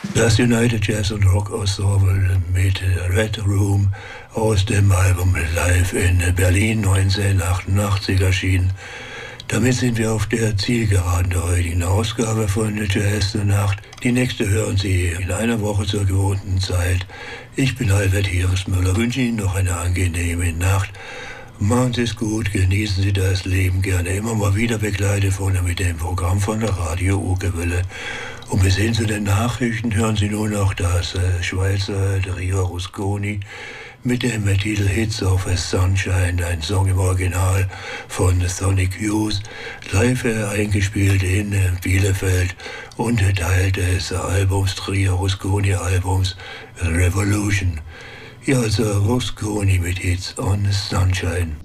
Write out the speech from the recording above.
Das United Jazz und Rock Ensemble mit Red Room aus dem Album Live in Berlin 1988 erschienen. Damit sind wir auf der Zielgeraden der heutigen Ausgabe von Jazz der Nacht. Die nächste hören Sie in einer Woche zur gewohnten Zeit. Ich bin Albert Hieresmüller, wünsche Ihnen noch eine angenehme Nacht. Machen Sie es gut, genießen Sie das Leben gerne. Immer mal wieder begleitet vorne mit dem Programm von der Radio Uke-Welle. Und bis hin zu den Nachrichten hören Sie nur noch das Schweizer Trio Rusconi mit dem Titel Hits of Sunshine, ein Song im Original von Sonic Youth, live eingespielt in Bielefeld und Teil des Albums Trio Rusconi Albums Revolution. Ja, also Rusconi mit Hits on Sunshine.